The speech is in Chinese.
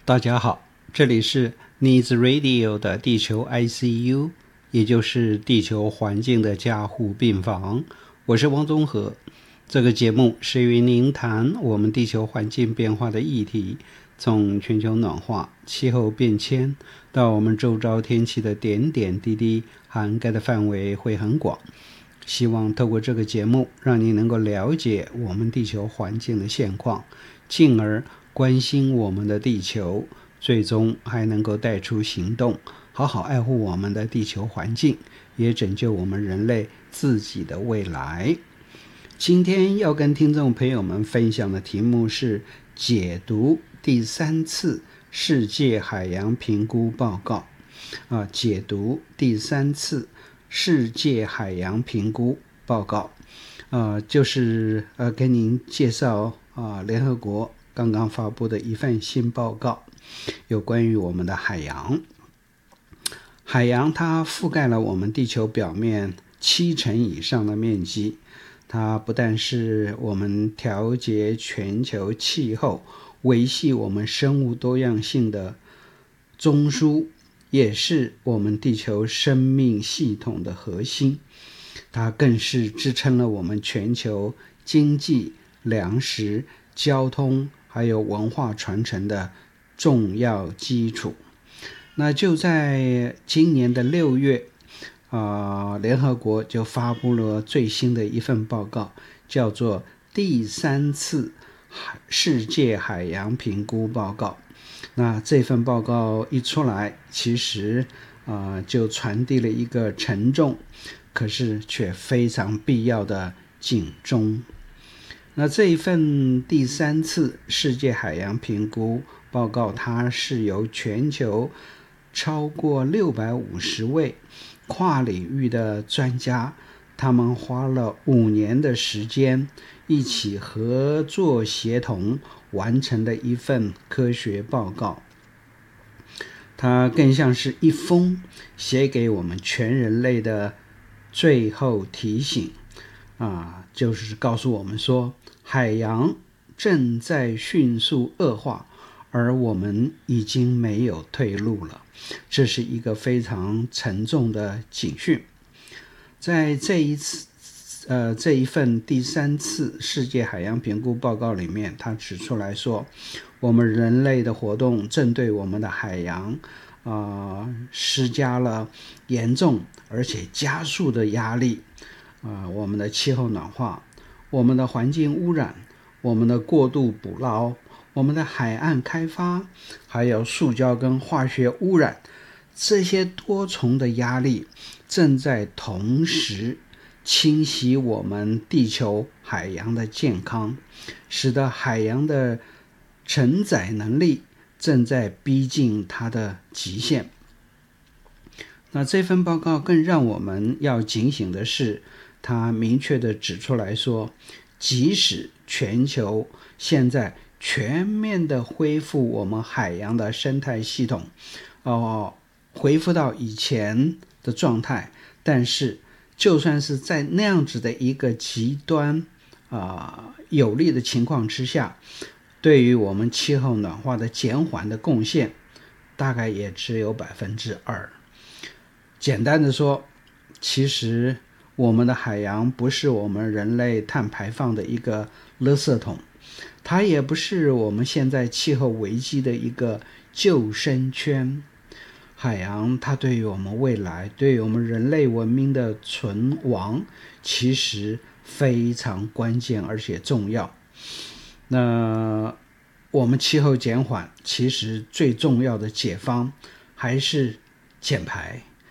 大家好，这里是 Needs Radio 的地球 ICU， 也就是地球环境的加护病房。我是汪宗和。这个节目是与您谈我们地球环境变化的议题，从全球暖化、气候变迁到我们周遭天气的点点滴滴，涵盖的范围会很广。希望透过这个节目，让你能够了解我们地球环境的现况，进而关心我们的地球，最终还能够带出行动，好好爱护我们的地球环境，也拯救我们人类自己的未来。今天要跟听众朋友们分享的题目是解读第3次世界海洋评估报告。解读第3次世界海洋评估报告，就是跟您介绍联合国刚刚发布的一份新报告，有关于我们的海洋。海洋它覆盖了我们地球表面70%以上的面积，它不但是我们调节全球气候、维系我们生物多样性的中枢，也是我们地球生命系统的核心。它更是支撑了我们全球经济、粮食、交通还有文化传承的重要基础。那就在今年的6月，联合国就发布了最新的一份报告，叫做第3次世界海洋评估报告。那这份报告一出来，其实就传递了一个沉重，可是却非常必要的警钟。那这一份第3次世界海洋评估报告，它是由全球超过650位跨领域的专家，他们花了5年的时间，一起合作协同完成的一份科学报告。它更像是一封写给我们全人类的最后提醒，就是告诉我们说，海洋正在迅速恶化，而我们已经没有退路了。这是一个非常沉重的警讯。在这一份第3次世界海洋评估报告里面，它指出来说，我们人类的活动正对我们的海洋施加了严重而且加速的压力。我们的气候暖化，我们的环境污染，我们的过度捕捞，我们的海岸开发，还有塑胶跟化学污染，这些多重的压力正在同时侵袭我们地球海洋的健康，使得海洋的承载能力正在逼近它的极限。那这份报告更让我们要警醒的是，它明确地指出来说，即使全球现在全面的恢复我们海洋的生态系统，恢复到以前的状态，但是就算是在那样子的一个极端有利的情况之下，对于我们气候暖化的减缓的贡献大概也只有 2%。 简单的说，其实我们的海洋不是我们人类碳排放的一个垃圾桶，它也不是我们现在气候危机的一个救生圈。海洋它对于我们未来，对于我们人类文明的存亡，其实非常关键而且重要。那我们气候减缓，其实最重要的解方还是减排。